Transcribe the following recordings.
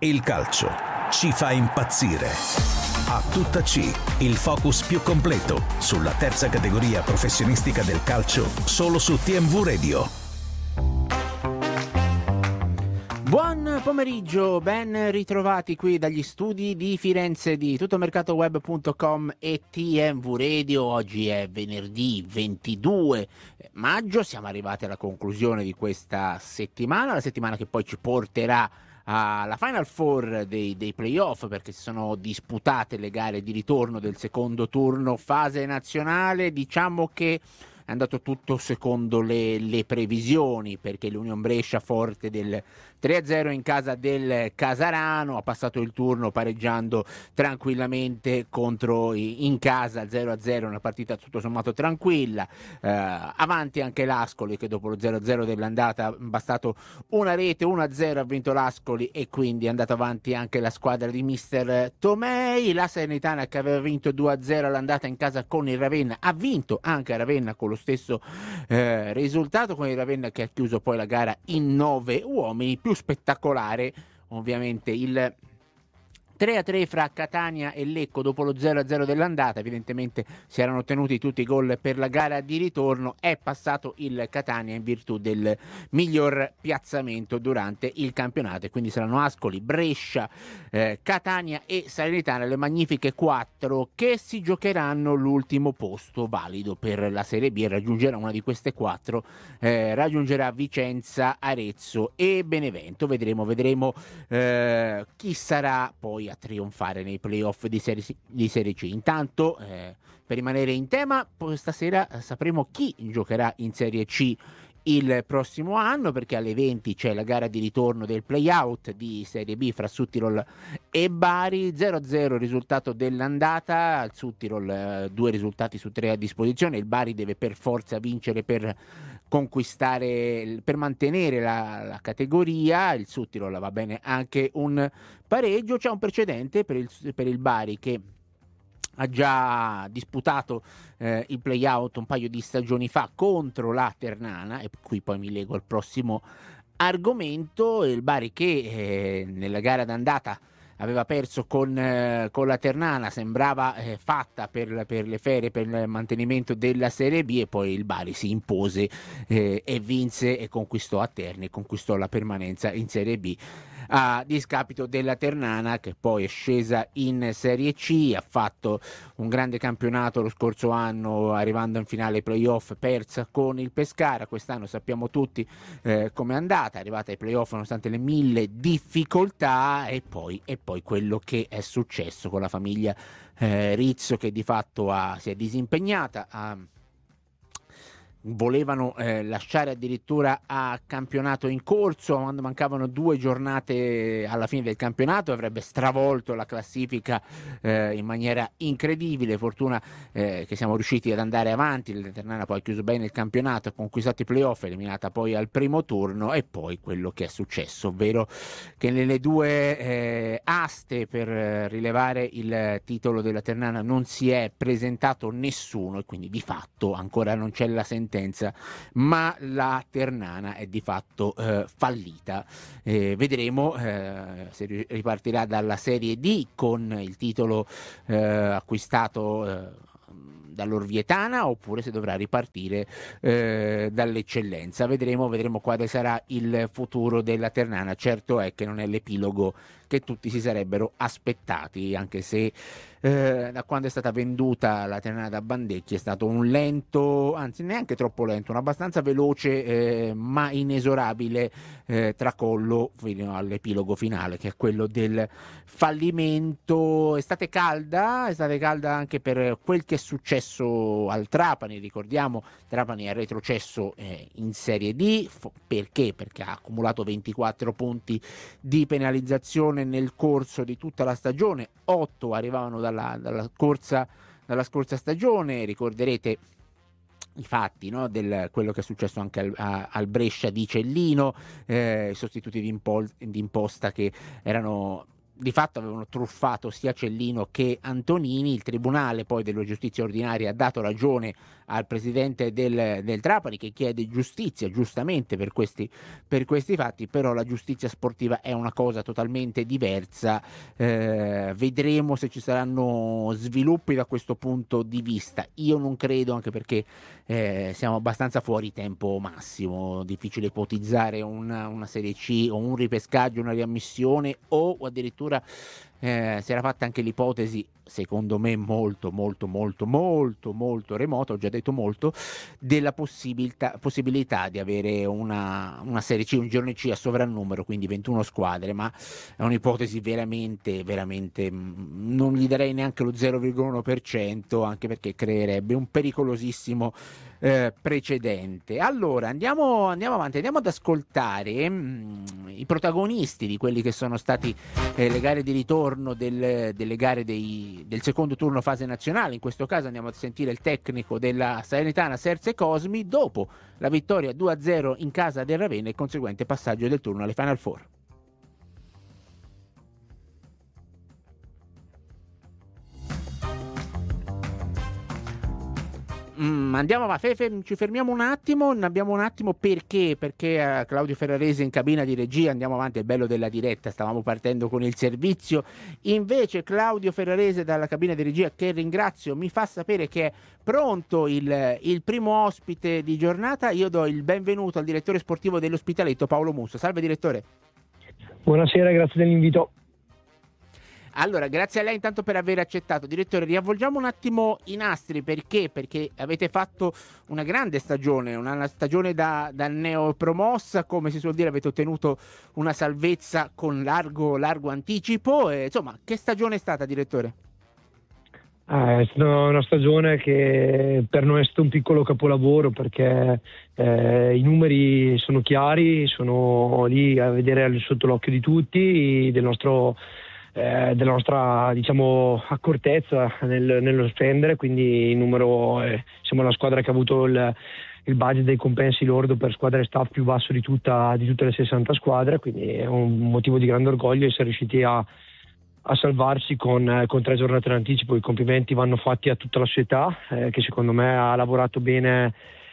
Il calcio ci fa impazzire. A tutta C, il focus più completo sulla terza categoria professionistica del calcio, solo su TMV Radio. Buon pomeriggio, ben ritrovati qui dagli studi di Firenze di tuttomercatoweb.com e TMV Radio. Oggi è venerdì 22 maggio, siamo arrivati alla conclusione di questa settimana, la settimana che poi ci porterà alla Final Four dei playoff, perché si sono disputate le gare di ritorno del secondo turno fase nazionale. Diciamo che è andato tutto secondo le previsioni, perché l'Union Brescia, forte del 3-0 in casa del Casarano, ha passato il turno pareggiando tranquillamente contro in casa 0-0, una partita tutto sommato tranquilla. Avanti anche l'Ascoli, che dopo lo 0-0 dell'andata ha bastato una rete, 1-0 ha vinto l'Ascoli, e quindi è andata avanti anche la squadra di mister Tomei. La Salernitana, che aveva vinto 2-0 all'andata in casa con il Ravenna, ha vinto anche a Ravenna con lo stesso risultato, con il Ravenna che ha chiuso poi la gara in 9 uomini. Più spettacolare ovviamente il 3-3 fra Catania e Lecco dopo lo 0-0 dell'andata. Evidentemente si erano ottenuti tutti i gol per la gara di ritorno. È passato il Catania in virtù del miglior piazzamento durante il campionato, e quindi saranno Ascoli, Brescia, Catania e Salernitana, le magnifiche 4 che si giocheranno l'ultimo posto valido per la Serie B, e raggiungerà una di queste 4, raggiungerà Vicenza, Arezzo e Benevento. Vedremo chi sarà poi a trionfare nei playoff di Serie C. Intanto, per rimanere in tema, stasera sapremo chi giocherà in Serie C il prossimo anno, perché alle 20 c'è la gara di ritorno del playout di Serie B fra Südtirol e Bari. 0-0 il risultato dell'andata, al Südtirol 2 risultati su 3 a disposizione, il Bari deve per forza vincere per conquistare, per mantenere la categoria. Il Südtirol va bene anche un pareggio. C'è un precedente per il Bari, che ha già disputato il play-out un paio di stagioni fa contro la Ternana, e qui poi mi lego al prossimo argomento. Il Bari che nella gara d'andata aveva perso con la Ternana, sembrava fatta per le ferie, per il mantenimento della Serie B, e poi il Bari si impose e vinse e conquistò a Terni, conquistò la permanenza in Serie B a discapito della Ternana, che poi è scesa in Serie C. Ha fatto un grande campionato lo scorso anno, arrivando in finale ai playoff, persa con il Pescara. Quest'anno sappiamo tutti come è andata, è arrivata ai playoff nonostante le 1000 difficoltà, e poi quello che è successo con la famiglia Rizzo, che di fatto si è disimpegnata. Volevano lasciare addirittura a campionato in corso, quando mancavano 2 giornate alla fine del campionato. Avrebbe stravolto la classifica in maniera incredibile. Fortuna che siamo riusciti ad andare avanti. La Ternana poi ha chiuso bene il campionato, ha conquistato i playoff, eliminata poi al primo turno. E poi quello che è successo, ovvero che nelle 2 aste per rilevare il titolo della Ternana non si è presentato nessuno, e quindi di fatto ancora non c'è la sentenza, ma la Ternana è di fatto fallita. Vedremo se ripartirà dalla Serie D con il titolo acquistato dall'Orvietana, oppure se dovrà ripartire dall'eccellenza. Vedremo quale sarà il futuro della Ternana. Certo è che non è l'epilogo che tutti si sarebbero aspettati, anche se da quando è stata venduta la Ternana da Bandecchi è stato un lento, anzi neanche troppo lento, un abbastanza veloce ma inesorabile tracollo fino all'epilogo finale, che è quello del fallimento. Estate calda anche per quel che è successo al Trapani. Ricordiamo, Trapani è retrocesso in Serie D. Perché? Perché ha accumulato 24 punti di penalizzazione nel corso di tutta la stagione. 8 arrivavano dalla scorsa stagione. Ricorderete i fatti, no? Quello che è successo anche al Brescia di Cellino, i sostituti di imposta che erano di fatto avevano truffato sia Cellino che Antonini. Il Tribunale poi della Giustizia Ordinaria ha dato ragione al presidente del Trapani, che chiede giustizia giustamente per questi fatti, però la giustizia sportiva è una cosa totalmente diversa. Vedremo se ci saranno sviluppi da questo punto di vista. Io non credo, anche perché siamo abbastanza fuori tempo massimo, difficile ipotizzare una Serie C o un ripescaggio, una riammissione, o addirittura si era fatta anche l'ipotesi, secondo me molto remota, ho già detto molto, della possibilità di avere una Serie C, un girone C a sovrannumero, quindi 21 squadre, ma è un'ipotesi veramente non gli darei neanche lo 0,1%, anche perché creerebbe un pericolosissimo precedente. Allora andiamo avanti, andiamo ad ascoltare i protagonisti di quelli che sono stati le gare di ritorno delle gare del secondo turno fase nazionale. In questo caso andiamo a sentire il tecnico della Salernitana, Serse Cosmi, dopo la vittoria 2-0 in casa del Ravenna e il conseguente passaggio del turno alle Final Four. Andiamo avanti, ci fermiamo un attimo, perché Claudio Ferrarese in cabina di regia. Andiamo avanti, è bello della diretta, stavamo partendo con il servizio, invece Claudio Ferrarese dalla cabina di regia, che ringrazio, mi fa sapere che è pronto il primo ospite di giornata. Io do il benvenuto al direttore sportivo dell'Ospitaletto, Paolo Musso. Salve direttore. Buonasera, grazie dell'invito. Allora, grazie a lei intanto per aver accettato. Direttore, riavvolgiamo un attimo i nastri, perché avete fatto una grande stagione, una stagione da neopromossa, come si suol dire, avete ottenuto una salvezza con largo anticipo, insomma, che stagione è stata, direttore? È stata una stagione che per noi è stato un piccolo capolavoro, perché i numeri sono chiari, sono lì a vedere sotto l'occhio di tutti, della nostra diciamo accortezza nello spendere, quindi il numero siamo la squadra che ha avuto il budget dei compensi lordo per squadra e staff più basso di tutte le 60 squadre, quindi è un motivo di grande orgoglio essere riusciti a salvarsi con 3 giornate in anticipo. I complimenti vanno fatti a tutta la società, che secondo me ha lavorato bene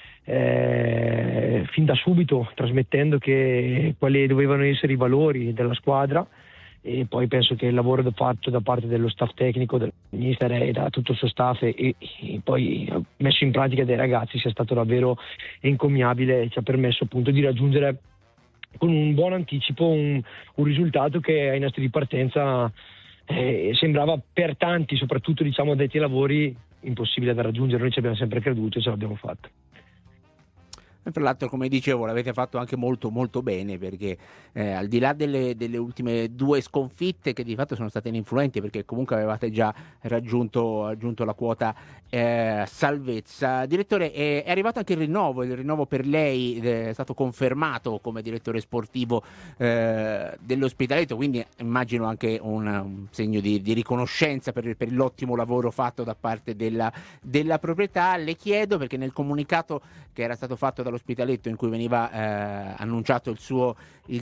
fin da subito, trasmettendo quali dovevano essere i valori della squadra, e poi penso che il lavoro fatto da parte dello staff tecnico, del mister e da tutto il suo staff e poi messo in pratica dai ragazzi sia stato davvero encomiabile, e ci ha permesso appunto di raggiungere con un buon anticipo un risultato che ai nastri di partenza sembrava per tanti, soprattutto diciamo addetti ai lavori, impossibile da raggiungere. Noi ci abbiamo sempre creduto e ce l'abbiamo fatta. E tra l'altro, come dicevo, l'avete fatto anche molto bene, perché al di là delle ultime 2 sconfitte, che di fatto sono state ininfluenti, perché comunque avevate già raggiunto la quota salvezza. Direttore, è arrivato anche il rinnovo per lei, è stato confermato come direttore sportivo dell'Ospitaletto, quindi immagino anche un segno di riconoscenza per l'ottimo lavoro fatto da parte della proprietà. Le chiedo, perché nel comunicato che era stato fatto dall'Ospitaletto, in cui veniva annunciato la sua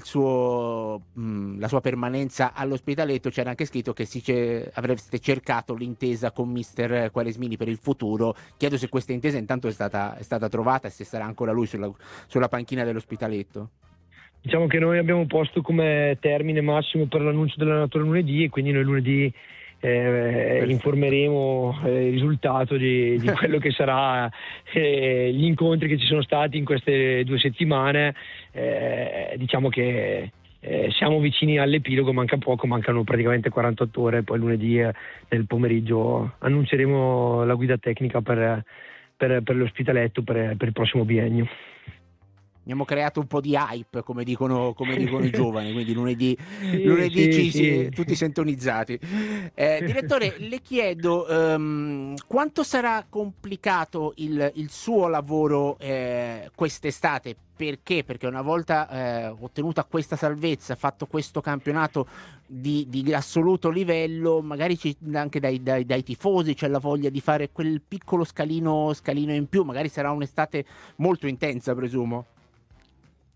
permanenza all'Ospitaletto, c'era anche scritto che avreste cercato l'intesa con mister Quaresmini per il futuro. Chiedo se questa intesa intanto è stata trovata e se sarà ancora lui sulla panchina dell'Ospitaletto. Diciamo che noi abbiamo posto come termine massimo per l'annuncio dell'allenatore lunedì, e quindi noi lunedì informeremo il risultato di quello che sarà gli incontri che ci sono stati in queste 2 settimane. Diciamo che siamo vicini all'epilogo, manca poco, mancano praticamente 48 ore, poi lunedì nel pomeriggio annunceremo la guida tecnica per l'Ospitaletto per il prossimo biennio. Abbiamo creato un po' di hype, come dicono i giovani, quindi lunedì sì. Tutti sintonizzati. Direttore, le chiedo quanto sarà complicato il suo lavoro quest'estate. Perché? Perché una volta ottenuta questa salvezza, fatto questo campionato di assoluto livello, magari anche dai tifosi c'è la voglia di fare quel piccolo scalino in più. Magari sarà un'estate molto intensa, presumo.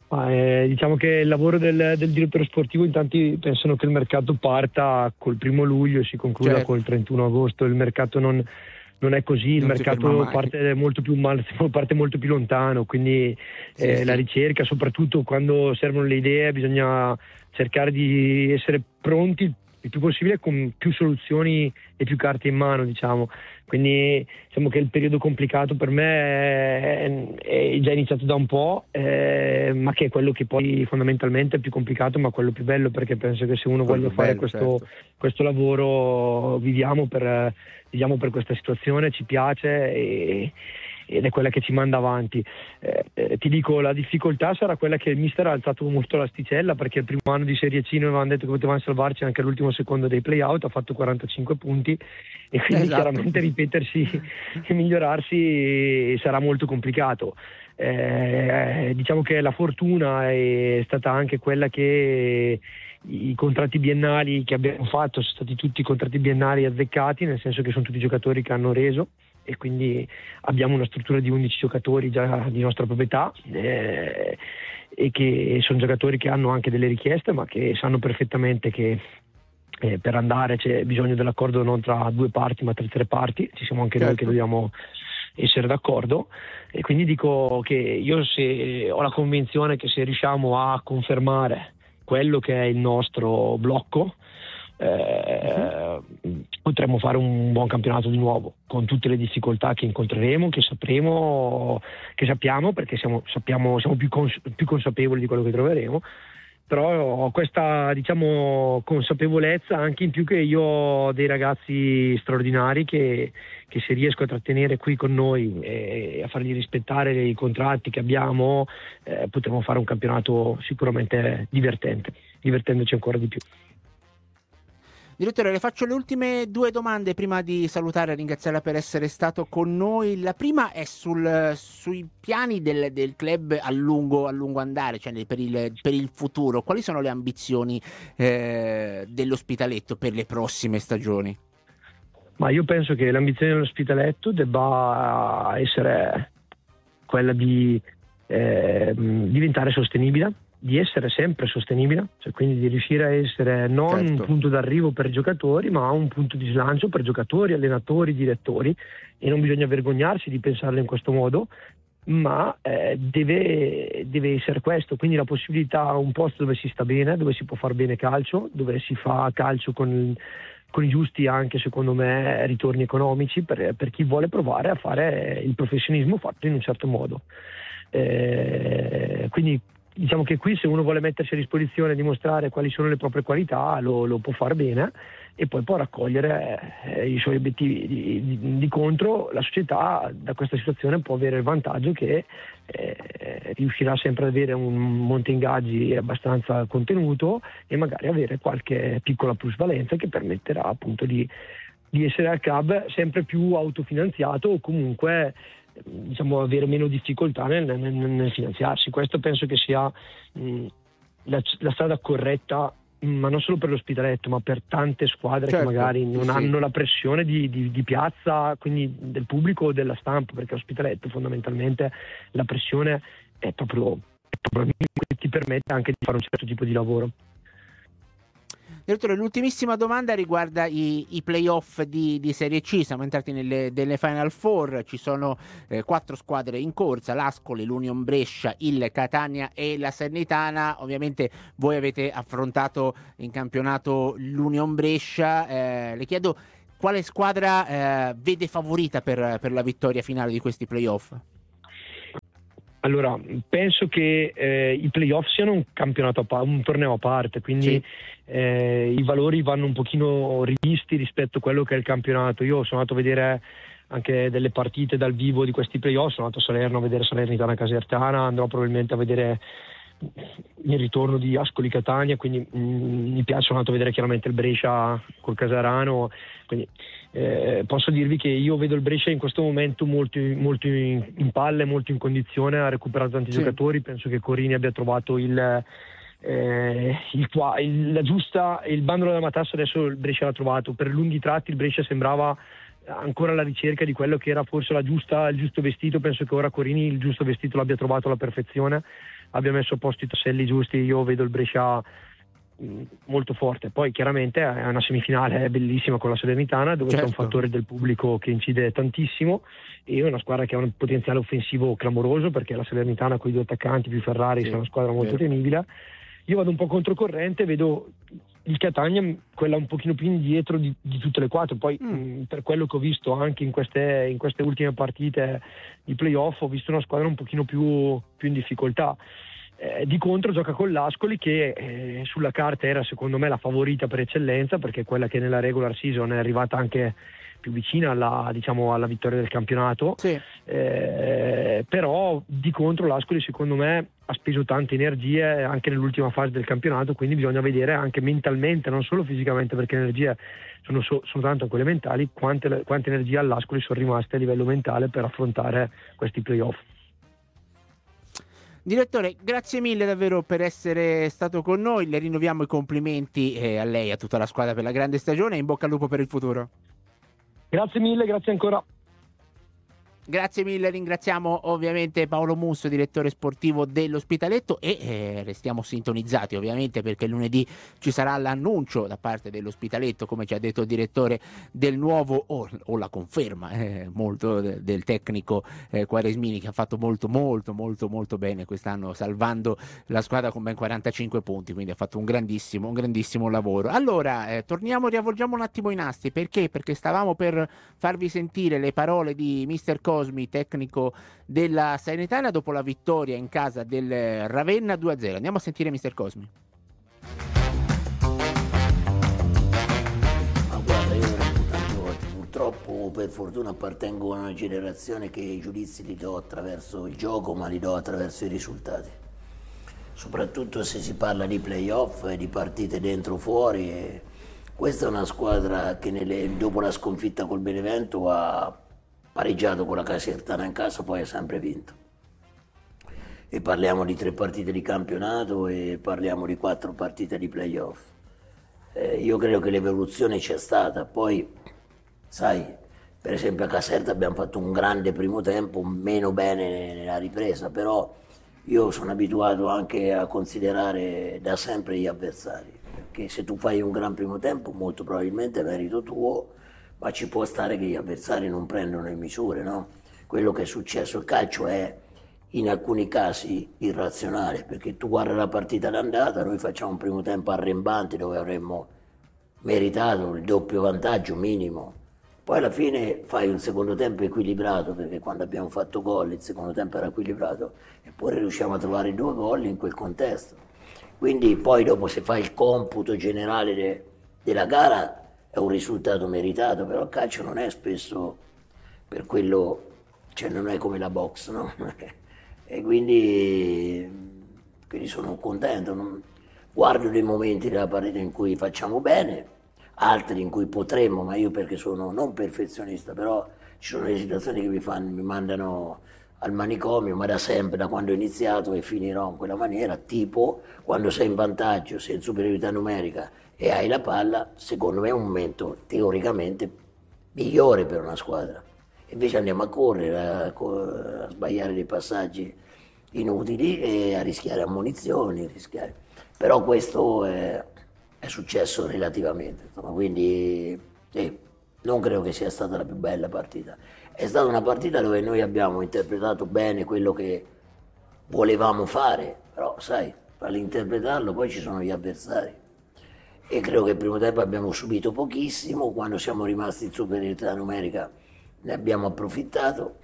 Diciamo che il lavoro del direttore sportivo, in tanti pensano che il mercato parta col 1 luglio e si concluda Certo. col 31 agosto. Il mercato non è così, il Non si ferma mercato mai. parte molto più lontano, quindi Sì. la ricerca, soprattutto quando servono le idee, bisogna cercare di essere pronti il più possibile con più soluzioni e più carte in mano, diciamo. Quindi diciamo che il periodo complicato per me è già iniziato da un po', ma che è quello che poi fondamentalmente è più complicato, ma quello più bello, perché penso che se uno Quello voglia più fare bello, certo. questo lavoro, viviamo per questa situazione, ci piace ed è quella che ci manda avanti. Ti dico, la difficoltà sarà quella che il mister ha alzato molto l'asticella, perché il primo anno di Serie C noi avevamo detto che potevamo salvarci anche all'ultimo secondo dei play-out, ha fatto 45 punti e quindi Esatto. chiaramente ripetersi e migliorarsi sarà molto complicato. Diciamo che la fortuna è stata anche quella che i contratti biennali che abbiamo fatto sono stati tutti contratti biennali azzeccati, nel senso che sono tutti giocatori che hanno reso, e quindi abbiamo una struttura di 11 giocatori già di nostra proprietà, e che sono giocatori che hanno anche delle richieste, ma che sanno perfettamente che per andare c'è bisogno dell'accordo non tra 2 parti ma tra 3 parti. Ci siamo anche noi che dobbiamo essere d'accordo, e quindi dico che io ho la convinzione che se riusciamo a confermare quello che è il nostro blocco, potremmo fare un buon campionato di nuovo, con tutte le difficoltà che incontreremo, che sappiamo, perché siamo più consapevoli di quello che troveremo. Però ho questa, diciamo, consapevolezza anche in più, che io ho dei ragazzi straordinari che se riesco a trattenere qui con noi e a fargli rispettare i contratti che abbiamo, potremo fare un campionato sicuramente divertendoci ancora di più. Direttore, le faccio le ultime 2 domande prima di salutare e ringraziarla per essere stato con noi. La prima è sui piani del club a lungo andare, cioè per il futuro. Quali sono le ambizioni dell'Ospitaletto per le prossime stagioni? Ma io penso che l'ambizione dell'Ospitaletto debba essere quella di diventare sostenibile, di essere sempre sostenibile, cioè quindi di riuscire a essere non un punto d'arrivo per i giocatori, ma un punto di slancio per giocatori, allenatori, direttori, e non bisogna vergognarsi di pensarlo in questo modo, ma deve essere questo, quindi la possibilità, un posto dove si sta bene, dove si può far bene calcio, dove si fa calcio con i giusti, anche secondo me, ritorni economici per chi vuole provare a fare il professionismo fatto in un certo modo. Quindi diciamo che qui, se uno vuole mettersi a disposizione e dimostrare quali sono le proprie qualità, lo può fare bene, e poi può raccogliere i suoi obiettivi. Di contro, la società da questa situazione può avere il vantaggio che riuscirà sempre ad avere un monte ingaggi abbastanza contenuto e magari avere qualche piccola plusvalenza che permetterà appunto di essere al club sempre più autofinanziato, o comunque diciamo avere meno difficoltà nel finanziarsi. Questo penso che sia la strada corretta, ma non solo per l'Ospitaletto, ma per tante squadre, certo, che magari non hanno la pressione di piazza, quindi del pubblico o della stampa, perché l'Ospitaletto fondamentalmente la pressione è proprio che ti permette anche di fare un certo tipo di lavoro. Direttore, l'ultimissima domanda riguarda i playoff di Serie C. Siamo entrati nelle Final Four, ci sono 4 squadre in corsa: l'Ascoli, l'Union Brescia, il Catania e la Salernitana. Ovviamente voi avete affrontato in campionato l'Union Brescia. Le chiedo quale squadra vede favorita per la vittoria finale di questi playoff? Allora, penso che i playoff siano un torneo a parte, quindi i valori vanno un pochino rivisti rispetto a quello che è il campionato. Io sono andato a vedere anche delle partite dal vivo di questi playoff, sono andato a Salerno a vedere Salernitana Casertana, andrò probabilmente a vedere il ritorno di Ascoli Catania, quindi mi piace. Sono andato a vedere chiaramente il Brescia col Casarano, quindi posso dirvi che io vedo il Brescia in questo momento molto in palle, molto in condizione, ha recuperato tanti giocatori. Penso che Corini abbia trovato la giusta, il bandolo della matassa adesso il Brescia l'ha trovato. Per lunghi tratti il Brescia sembrava ancora alla ricerca di quello che era forse il giusto vestito. Penso che ora Corini il giusto vestito l'abbia trovato alla perfezione. abbia messo a posto i tasselli giusti. Io vedo il Brescia molto forte. Poi chiaramente è una semifinale bellissima con la Salernitana, dove c'è un fattore del pubblico che incide tantissimo, e è una squadra che ha un potenziale offensivo clamoroso, perché la Salernitana con i 2 attaccanti più Ferrari è una squadra molto temibile. Io vado un po' controcorrente, vedo il Catania quella un pochino più indietro di tutte le 4. Poi per quello che ho visto anche in queste ultime partite di playoff, ho visto una squadra un pochino più in difficoltà. Di contro gioca con l'Ascoli, che sulla carta era secondo me la favorita per eccellenza, perché è quella che nella regular season è arrivata anche più vicina alla vittoria del campionato. Però di contro l'Ascoli secondo me ha speso tante energie anche nell'ultima fase del campionato, quindi bisogna vedere anche mentalmente, non solo fisicamente, perché le energie sono tanto quelle mentali, quante energie all'Ascoli sono rimaste a livello mentale per affrontare questi playoff. Direttore, grazie mille davvero per essere stato con noi, le rinnoviamo i complimenti a lei e a tutta la squadra per la grande stagione, e in bocca al lupo per il futuro. Grazie mille, grazie ancora. Grazie mille, ringraziamo ovviamente Paolo Musso, direttore sportivo dell'Ospitaletto, e restiamo sintonizzati ovviamente, perché lunedì ci sarà l'annuncio da parte dell'Ospitaletto, come ci ha detto il direttore, del nuovo o la conferma molto del tecnico Quaresmini, che ha fatto molto bene quest'anno, salvando la squadra con ben 45 punti, quindi ha fatto un grandissimo lavoro. Allora riavvolgiamo un attimo i nastri, perché stavamo per farvi sentire le parole di Mister Cosmi, tecnico della Salernitana, dopo la vittoria in casa del Ravenna 2-0. Andiamo a sentire Mister Cosmi. Ma guarda, io tante volte, purtroppo, per fortuna appartengo a una generazione che i giudizi li do attraverso il gioco, ma li do attraverso i risultati. Soprattutto se si parla di playoff e di partite dentro o fuori. Questa è una squadra che dopo la sconfitta col Benevento ha pareggiato con la Casertana in casa, poi ha sempre vinto. E parliamo di 3 partite di campionato e parliamo di 4 partite di playoff. Io credo che l'evoluzione c'è stata. Poi, sai, per esempio a Caserta abbiamo fatto un grande primo tempo, meno bene nella ripresa, però io sono abituato anche a considerare da sempre gli avversari, perché se tu fai un gran primo tempo molto probabilmente è merito tuo, ma ci può stare che gli avversari non prendono le misure, no? Quello che è successo, il calcio è in alcuni casi irrazionale, perché tu guarda la partita d'andata, noi facciamo un primo tempo arrembante dove avremmo meritato il doppio vantaggio minimo, poi alla fine fai un secondo tempo equilibrato, perché quando abbiamo fatto gol il secondo tempo era equilibrato, eppure riusciamo a trovare 2 gol in quel contesto. Quindi poi dopo, se fai il computo generale della gara, è un risultato meritato, però il calcio non è spesso per quello, cioè non è come la box, no? E quindi sono contento. Guardo dei momenti della partita in cui facciamo bene, altri in cui potremmo, ma io, perché sono non perfezionista, però ci sono delle situazioni che mi mandano al manicomio, ma da sempre, da quando ho iniziato, e finirò in quella maniera, tipo quando sei in vantaggio, sei in superiorità numerica e hai la palla, secondo me è un momento teoricamente migliore per una squadra. Invece andiamo a correre, a sbagliare dei passaggi inutili e a rischiare ammonizioni, Però questo è successo relativamente, insomma, quindi non credo che sia stata la più bella partita. È stata una partita dove noi abbiamo interpretato bene quello che volevamo fare, però sai, all'interpretarlo poi ci sono gli avversari. E credo che il primo tempo abbiamo subito pochissimo, quando siamo rimasti in superiorità numerica ne abbiamo approfittato,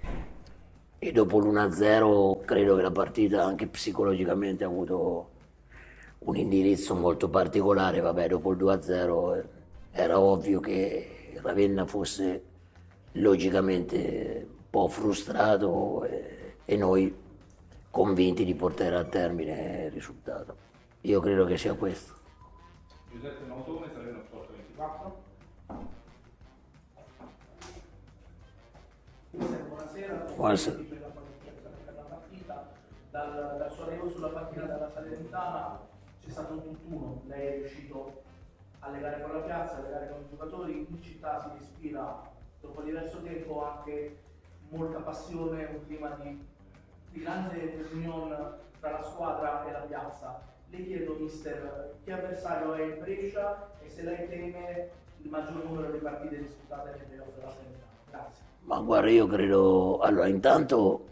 e dopo l'1-0 credo che la partita anche psicologicamente ha avuto un indirizzo molto particolare. Vabbè, dopo il 2-0 era ovvio che Ravenna fosse logicamente un po' frustrato e noi convinti di portare a termine il risultato. Io credo che sia questo. Giuseppe Mautone, Salerno Sport 24. Buonasera. La partita, dal suo arrivo sulla panchina della Salernitana c'è stato un tutt'uno. Lei è riuscito a legare con la piazza, a legare con i giocatori. In città si respira dopo diverso tempo anche molta passione, un clima di grande unione tra la squadra e la piazza. Le chiedo, mister, che avversario è il Brescia e se lei teme il maggior numero di partite disputate nei playoff della Salernitana. Grazie. Ma guarda, io credo... Allora, intanto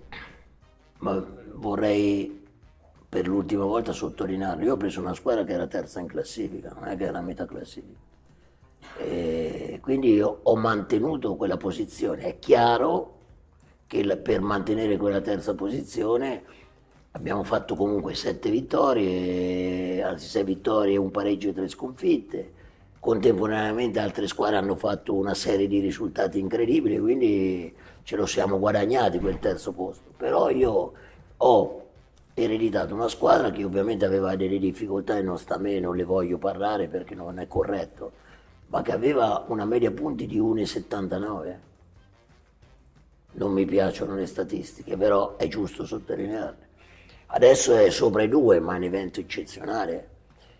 vorrei per l'ultima volta sottolinearlo. Io ho preso una squadra che era terza in classifica, non è che era a metà classifica. E quindi io ho mantenuto quella posizione. È chiaro che per mantenere quella terza posizione abbiamo fatto comunque 7 vittorie, anzi 6 vittorie, un pareggio e 3 sconfitte. Contemporaneamente altre squadre hanno fatto una serie di risultati incredibili, quindi ce lo siamo guadagnati quel terzo posto. Però io ho ereditato una squadra che ovviamente aveva delle difficoltà e non sta a me, non le voglio parlare perché non è corretto, ma che aveva una media punti di 1,79. Non mi piacciono le statistiche, però è giusto sottolinearle. Adesso è sopra i 2, ma è un evento eccezionale.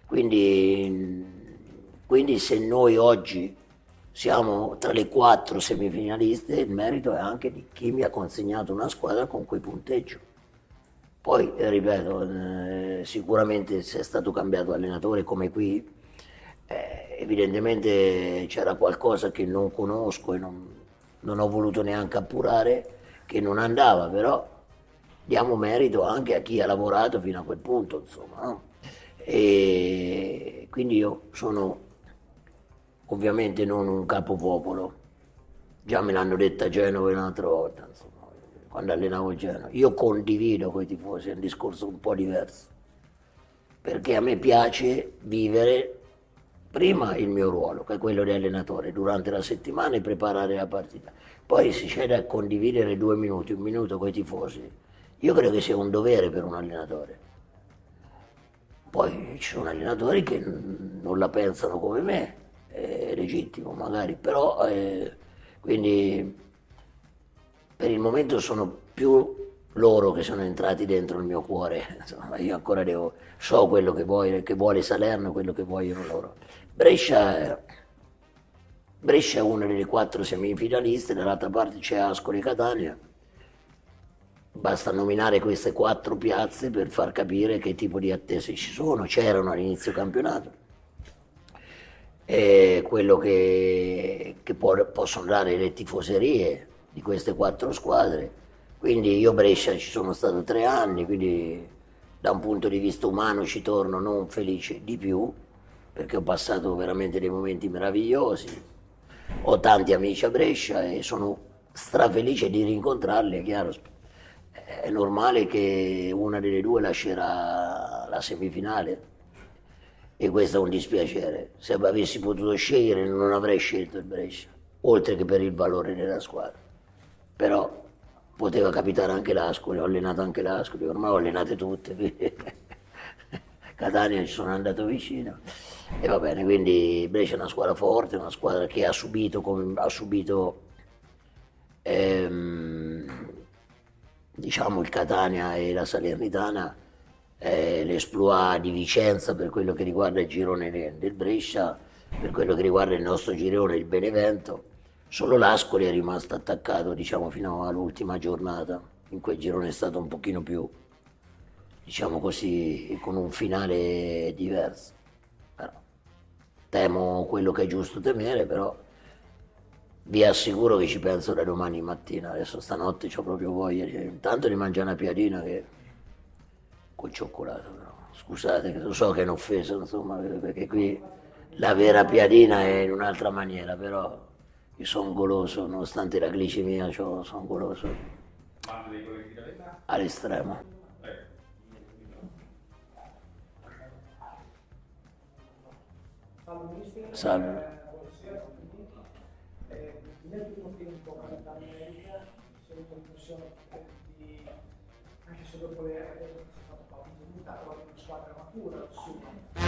Quindi se noi oggi siamo tra le 4 semifinaliste, il merito è anche di chi mi ha consegnato una squadra con quei punteggio. Poi, ripeto, sicuramente se è stato cambiato allenatore come qui, evidentemente c'era qualcosa che non conosco e non ho voluto neanche appurare, che non andava, però diamo merito anche a chi ha lavorato fino a quel punto, insomma, no? E quindi io sono ovviamente non un capopopolo, già me l'hanno detta a Genova un'altra volta, insomma, quando allenavo il Genova. Io condivido con i tifosi, è un discorso un po' diverso, perché a me piace vivere prima il mio ruolo, che è quello di allenatore, durante la settimana e preparare la partita. Poi si c'è da condividere 2 minuti, 1 minuto con i tifosi. Io credo che sia un dovere per un allenatore. Poi ci sono allenatori che non la pensano come me, è legittimo magari, però quindi per il momento sono più loro che sono entrati dentro il mio cuore. Insomma, io ancora so quello che vuole Salerno, quello che vogliono loro. Brescia è una delle 4 semifinaliste, dall'altra parte c'è Ascoli e Catania. Basta nominare queste 4 piazze per far capire che tipo di attese ci sono, c'erano all'inizio campionato. E quello che possono dare le tifoserie di queste 4 squadre. Quindi io Brescia ci sono stato 3 anni, quindi da un punto di vista umano ci torno non felice di più, perché ho passato veramente dei momenti meravigliosi, ho tanti amici a Brescia e sono strafelice di rincontrarli, è chiaro. È normale che una delle 2 lascerà la semifinale e questo è un dispiacere. Se avessi potuto scegliere non avrei scelto il Brescia, oltre che per il valore della squadra. Però poteva capitare anche l'Ascoli, ho allenato anche l'Ascoli, ormai ho allenate tutte. Catania ci sono andato vicino e va bene, quindi Brescia è una squadra forte, una squadra che ha subito diciamo il Catania e la Salernitana, l'esploit di Vicenza per quello che riguarda il girone del Brescia, per quello che riguarda il nostro girone, il Benevento. Solo l'Ascoli è rimasto attaccato, diciamo, fino all'ultima giornata. In quel girone è stato un pochino più, diciamo così, con un finale diverso. Però, temo quello che è giusto temere, però vi assicuro che ci penso da domani mattina. Adesso stanotte c'ho proprio voglia intanto di mangiare una piadina col cioccolato. Però. Scusate, lo so che è un'offesa, insomma, perché qui la vera piadina è in un'altra maniera, però io sono goloso, nonostante la glicemia, sono goloso. Mandi dei colleghi di Ravenna? All'estremo. Salve mister. Salve. Buonasera. Nel primo tempo con l'America si è avuto l'impressione di, anche se dopo le regole è stato fatto una squadra matura, insomma,